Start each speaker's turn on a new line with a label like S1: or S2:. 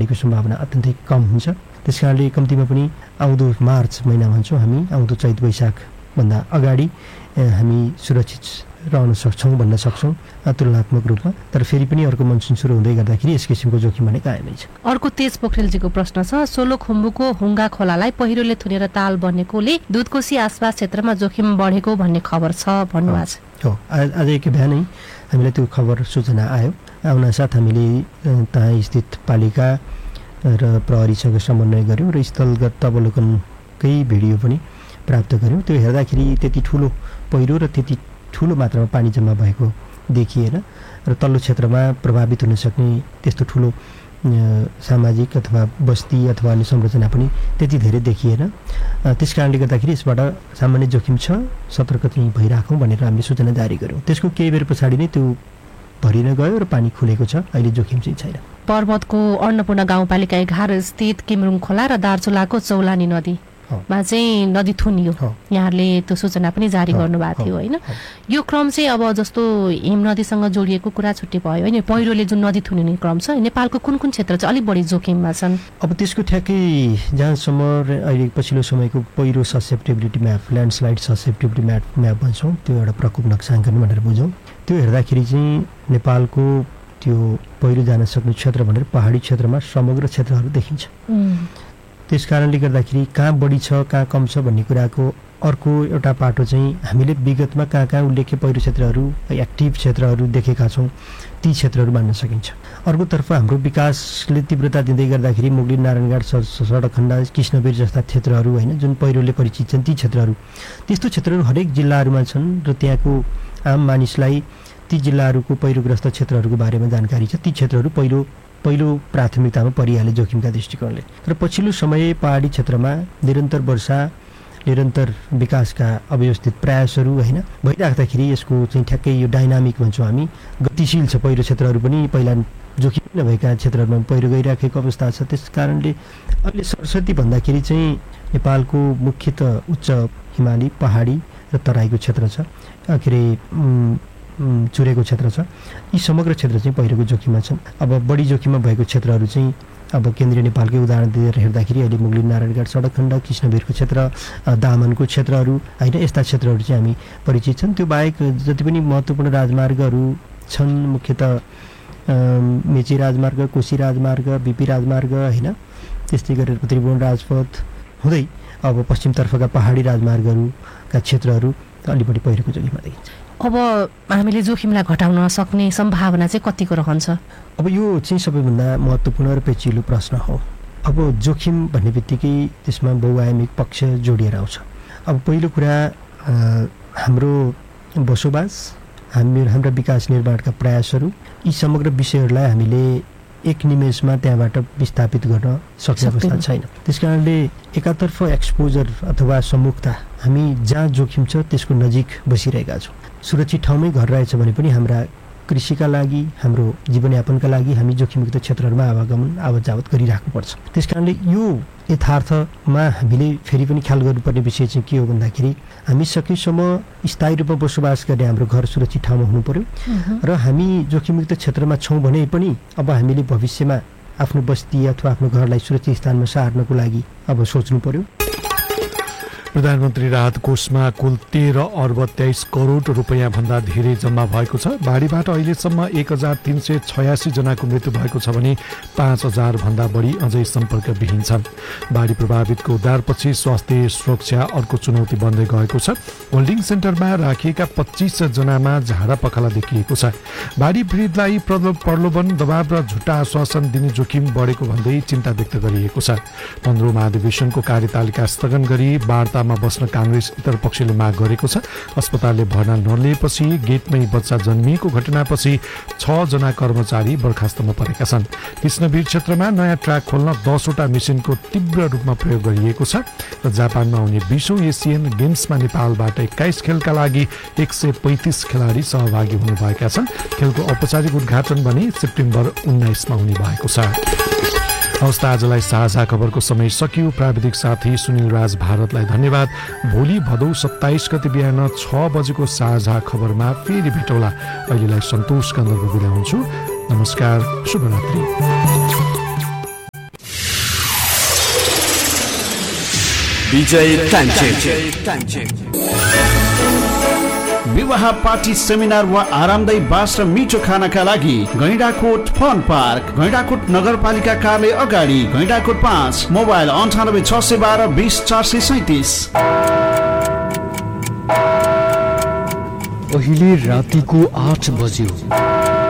S1: बाढीको सम्भावना अत्यन्तै कम हुन्छ। त्यस कारणले कम्तीमा पनि आउँदो मार्च महिना भन्छौँ हामी, आउँदो चैत वैशाखभन्दा अगाडि हामी सुरक्षित रहन सक्छौँ भन्न सक्छौँ तुलनात्मक रूपमा। तर फेरि पनि अर्को मनसुन सुरु हुँदै गर्दाखेरि यस किसिमको जोखिम भने कायमै छ।
S2: अर्को तेज पोखरेलजीको प्रश्न छ, सोलुखुम्बुको हुङ्गा खोलालाई पहिरोले थुनेर ताल बनेकोले दुधकोशी आसपास क्षेत्रमा जोखिम बढेको भन्ने खबर छ भन्नुभएको छ।
S1: हो, आज एक बिहानै हामीलाई त्यो खबर सूचना आयो। आउनासाथ हामीले त्यहाँ स्थित पालिका र प्रहरीसँग समन्वय गऱ्यौँ र स्थलगत अवलोकनकै भिडियो पनि प्राप्त गऱ्यौँ। त्यो हेर्दाखेरि त्यति ठुलो पहिरो र त्यति ठुलो मात्रामा पानी जम्मा भएको देखिएन र तल्लो क्षेत्रमा प्रभावित हुन सक्ने त्यस्तो ठुलो सामाजिक अथवा बस्ती अथवा अन्य संरचना पनि त्यति धेरै देखिएन। त्यस कारणले गर्दाखेरि यसबाट सामान्य जोखिम छ, सतर्क चाहिँ भइराखौँ भनेर हामीले सूचना जारी गऱ्यौँ। त्यसको केही बेर पछाडि नै त्यो भरिन गयो र पानी खुलेको छ, अहिले जोखिम चाहिँ छैन।
S2: पर्वतको अन्नपूर्ण गाउँपालिका 11 स्थित किमरुङ खोला र दार्चुलाको चौलानी नदीमा चाहिँ नदी थुनियो, यहाँहरूले त्यो सूचना पनि जारी गर्नुभएको थियो होइन? यो क्रम चाहिँ अब जस्तो हिम नदीसँग जोडिएको कुरा छुट्टै भयो होइन, पहिरोले जुन नदी थुनिने क्रम छ नेपालको कुन कुन क्षेत्र चाहिँ अलिक बढी जोखिममा छन्?
S1: अब त्यसको ठ्याक्कै जहाँसम्म अहिले पछिल्लो समयको पहिरो susceptibility map, landslide susceptibility map भन्छौँ, त्यो एउटा प्रकोप नक्साङ्कन भनेर बुझौँ। त्यो हेर्दाखेरि चाहिँ नेपालको त्यो पहिरो जान सक्ने क्षेत्र भनेर पहाडी क्षेत्रमा समग्र क्षेत्रहरू देखिन्छ। त्यस कारणले गर्दाखेरि कहाँ बढी छ कहाँ कम छ भन्ने कुराको अर्को एउटा पाटो चाहिँ हामीले विगतमा कहाँ कहाँ उल्लेख्य पहिरो क्षेत्रहरू, एक्टिभ क्षेत्रहरू देखेका छौँ, ती क्षेत्रहरू मान्न सकिन्छ। अर्कोतर्फ हाम्रो विकासले तीव्रता दिँदै गर्दाखेरि मुगलिन नारायणघाट सडक खण्ड, कृष्णवीर जस्ता क्षेत्रहरू होइन, जुन पहिरोले परिचित छन्, ती क्षेत्रहरू, त्यस्तो क्षेत्रहरू हरेक जिल्लाहरूमा छन् र त्यहाँको आम मानिसलाई ती जिल्लाहरूको पहिरोग्रस्त क्षेत्रहरूको बारेमा जानकारी छ। ती क्षेत्रहरू पहिलो प्राथमिकतामा परिहाल्यो जोखिमका दृष्टिकोणले। र पछिल्लो समय पहाडी क्षेत्रमा निरन्तर वर्षा, निरन्तर विकासका अव्यवस्थित प्रयासहरू होइन भइराख्दाखेरि यसको चाहिँ ठ्याक्कै यो डाइनामिक भन्छौँ हामी, गतिशील छ। पहिरो क्षेत्रहरू पनि पहिला जोखिम नभएका क्षेत्रहरूमा पहिरो गइराखेको अवस्था छ। त्यस कारणले अहिले सरस्वती भन्दाखेरि चाहिँ नेपालको मुख्यतः उच्च हिमाली, पहाडी र तराईको क्षेत्र छ, के अरे चुरेको क्षेत्र छ। यी समग्र क्षेत्र चाहिँ पहिरोको जोखिममा छन्। अब बढी जोखिममा भएको क्षेत्रहरू चाहिँ अब केन्द्रीय नेपालकै उदाहरण दिएर हेर्दाखेरि अहिले मुगलिन नारायणघाट सडक खण्ड, कृष्णवीरको क्षेत्र, दामनको क्षेत्रहरू होइन, यस्ता क्षेत्रहरू चाहिँ हामी परिचित छन्। त्यो बाहेक जति पनि महत्त्वपूर्ण राजमार्गहरू छन्, मुख्यतः मेची राजमार्ग, कोशी राजमार्ग, बिपी राजमार्ग होइन, त्यस्तै गरेर त्रिभुवन राजपथ हुँदै अब पश्चिमतर्फका पहाडी राजमार्गहरूका क्षेत्रहरू अलि बढी पहिरोको जोखिममा देखिन्छ।
S2: अब हामीले जोखिमलाई घटाउन सक्ने सम्भावना चाहिँ कतिको रहन्छ?
S1: अब यो चाहिँ सबैभन्दा महत्त्वपूर्ण र पेचिलो प्रश्न हो। अब जोखिम भन्ने बित्तिकै त्यसमा बहुआयामिक पक्ष जोडिएर आउँछ। अब पहिलो कुरा हाम्रो बसोबास, हाम्रा विकास निर्माणका प्रयासहरू, यी समग्र विषयहरूलाई हामीले एक निमेषमा त्यहाँबाट विस्थापित गर्न सक्ने अवस्था छैन। त्यस कारणले एकातर्फ एक्सपोजर अथवा सम्मुखता, हामी जहाँ जोखिम छ त्यसको नजिक बसिरहेका छौँ। सुरक्षित ठाउँमै घर रहेछ भने पनि हाम्रा कृषिका लागि, हाम्रो जीवनयापनका लागि हामी जोखिमयुक्त क्षेत्रहरूमा आवागमन आवत जावत गरिराख्नुपर्छ। त्यस कारणले यो यथार्थमा हामीले फेरि पनि ख्याल गर्नुपर्ने विषय चाहिँ के हो भन्दाखेरि हामी सकेसम्म स्थायी रूपमा बसोबास गर्ने हाम्रो घर सुरक्षित ठाउँमा हुनु पर्यो र हामी जोखिमयुक्त क्षेत्रमा छौँ भने पनि अब हामीले भविष्यमा आफ्नो बस्ती अथवा आफ्नो घरलाई सुरक्षित स्थानमा सार्नको लागि अब सोच्नु पर्यो।
S3: प्रधानमन्त्री राहत कोषमा कुल 13 अर्ब 23 करोड रुपैयाँ भन्दा धेरै जम्मा भएको छ। बाढीबाट अहिलेसम्म 1386 जनाको मृत्यु भएको छ भने 5000 भन्दा बढी अझै सम्पर्कविहीन छन्। बाढी प्रभावितको उद्धारपछि स्वास्थ्य सुरक्षा अर्को चुनौती बन्दै गएको छ। होल्डिङ सेन्टरमा राखिएका 25 जनामा झाडा पखाला देखिएको छ। बाढी पीडितलाई प्रलोभन, दबाव र झुट्टा आश्वासन दिने जोखिम बढेको भन्दै चिन्ता व्यक्त गरिएको छ। 15औं महाधिवेशनको कार्यतालिका स्थगन गरी वार्ता बस्न कांग्रेस इतर पक्षले माग गरेको छ। अस्पतालले भर्ना नलिएपछि गेटमै बच्चा जन्मिएको घटनापछि 6 जना कर्मचारी बर्खास्तमा परेका छन्। कृष्णवीर क्षेत्रमा नयाँ ट्र्याक खोल्न 10 वटा मिसिनको तीव्र रूपमा प्रयोग गरिएको छ र जापानमा हुने 20औं एसियन गेम्समा नेपालबाट 21 खेलका लागि 135 खेलाडी सहभागी हुने भएका छन्। खेलको औपचारिक उद्घाटन भने सेप्टेम्बर 19 मा हुने भएको छ। हवस्, आजलाई साझा खबरको समय सकियो। प्राविधिक साथी सुनिल राज भारतलाई धन्यवाद। भोलि भदौ 27 गते बिहान 6 बजेको साझा खबरमा फेरि भेटौँला। अहिलेलाई सन्तोष कन्दर्प बिदा हुन्छु। नमस्कार, शुभरात्रि।
S4: विजय टान्चेन। विवाह पार्टी सेमिनार वा आरामदायी बास र मिठो खानाका लागि गैंडाकोट फन पार्क, गैंडाकोट नगरपालिका कार्यालय अगाडि, गैंडाकोट 5, मोबाइल 98 612 20 437।
S5: अहिले रातिको 8 बज्यो।